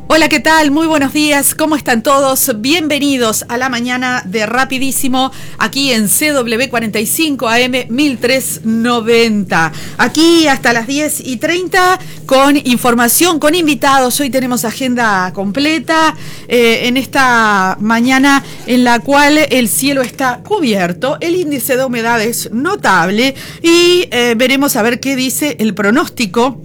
Hola, ¿qué tal? Muy buenos días, ¿cómo están todos? Bienvenidos a la mañana de Rapidísimo, aquí en CW45 AM 1390. Aquí hasta las 10:30 con información, con invitados. Hoy tenemos agenda completa en esta mañana en la cual el cielo está cubierto, el índice de humedad es notable y veremos a ver qué dice el pronóstico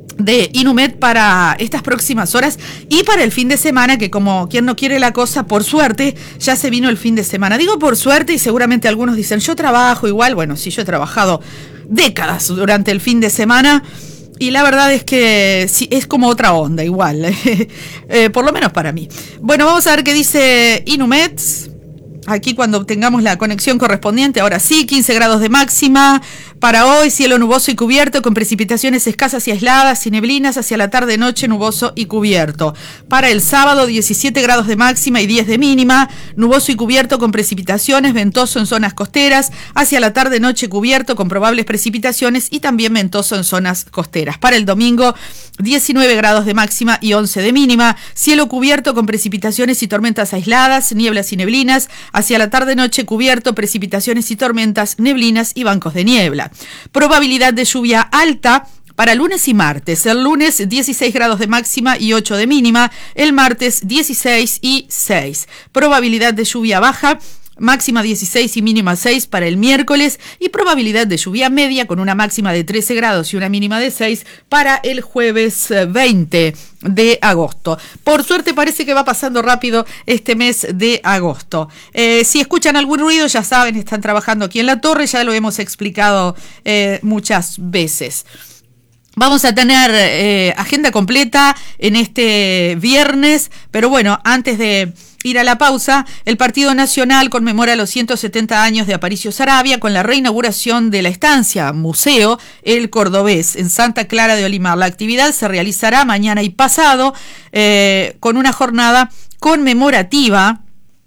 de Inumet para estas próximas horas y para el fin de semana, que como quien no quiere la cosa, por suerte, ya se vino el fin de semana. Digo por suerte y seguramente algunos dicen, yo trabajo igual. Bueno, sí, yo he trabajado décadas durante el fin de semana y la verdad es que sí, es como otra onda igual, por lo menos para mí. Bueno, vamos a ver qué dice Inumet. Aquí cuando obtengamos la conexión correspondiente, ahora sí, 15 grados de máxima para hoy, cielo nuboso y cubierto con precipitaciones escasas y aisladas y neblinas hacia la tarde-noche, nuboso y cubierto. Para el sábado, 17 grados de máxima y 10 de mínima, nuboso y cubierto con precipitaciones, ventoso en zonas costeras, hacia la tarde-noche cubierto con probables precipitaciones y también ventoso en zonas costeras. Para el domingo, 19 grados de máxima y 11 de mínima, cielo cubierto con precipitaciones y tormentas aisladas, nieblas y neblinas, hacia la tarde-noche cubierto, precipitaciones y tormentas, neblinas y bancos de niebla. Probabilidad de lluvia alta para lunes y martes. El lunes 16 grados de máxima y 8 de mínima. El martes 16 y 6. Probabilidad de lluvia baja. Máxima 16 y mínima 6 para el miércoles y probabilidad de lluvia media con una máxima de 13 grados y una mínima de 6 para el jueves 20 de agosto. Por suerte parece que va pasando rápido este mes de agosto. Si escuchan algún ruido, ya saben, están trabajando aquí en la torre, ya lo hemos explicado muchas veces. Vamos a tener agenda completa en este viernes, pero bueno, antes de ir a la pausa, el Partido Nacional conmemora los 170 años de Aparicio Saravia con la reinauguración de la estancia Museo El Cordobés en Santa Clara de Olimar. La actividad se realizará mañana y pasado con una jornada conmemorativa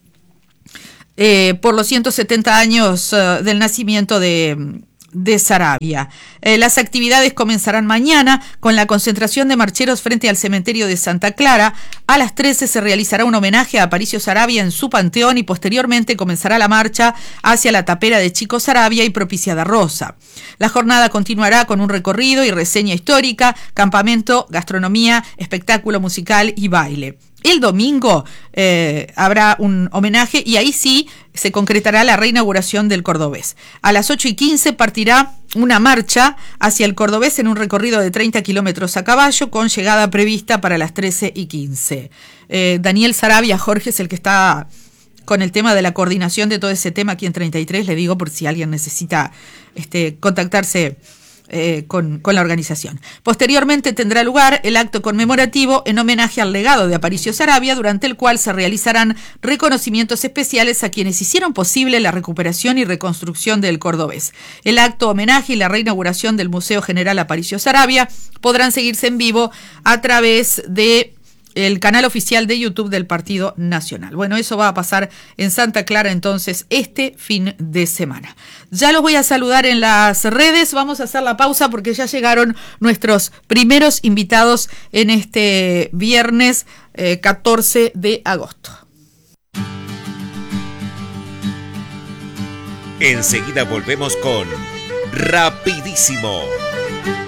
por los 170 años del nacimiento de Saravia. Las actividades comenzarán mañana con la concentración de marcheros frente al cementerio de Santa Clara. A las 13 se realizará un homenaje a Aparicio Saravia en su panteón y posteriormente comenzará la marcha hacia la tapera de Chico Saravia y Propiciada Rosa. La jornada continuará con un recorrido y reseña histórica, campamento, gastronomía, espectáculo musical y baile. El domingo habrá un homenaje y ahí sí se concretará la reinauguración del Cordobés. A las 8:15 partirá una marcha hacia el Cordobés en un recorrido de 30 kilómetros a caballo con llegada prevista para las 13:15. Daniel Saravia, Jorge, es el que está con el tema de la coordinación de todo ese tema aquí en 33, le digo por si alguien necesita contactarse con la organización. Posteriormente tendrá lugar el acto conmemorativo en homenaje al legado de Aparicio Saravia, durante el cual se realizarán reconocimientos especiales a quienes hicieron posible la recuperación y reconstrucción del Cordobés. El acto homenaje y la reinauguración del Museo General Aparicio Saravia podrán seguirse en vivo a través de el canal oficial de YouTube del Partido Nacional. Bueno, eso va a pasar en Santa Clara entonces este fin de semana. Ya los voy a saludar en las redes, vamos a hacer la pausa porque ya llegaron nuestros primeros invitados en este viernes 14 de agosto. Enseguida volvemos con Rapidísimo.